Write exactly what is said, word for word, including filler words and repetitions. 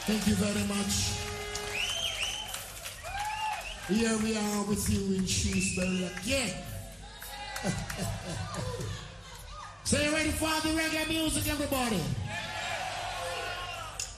Thank you very much. Here we are with you in Shrewsbury again. So you ready for the reggae music, everybody?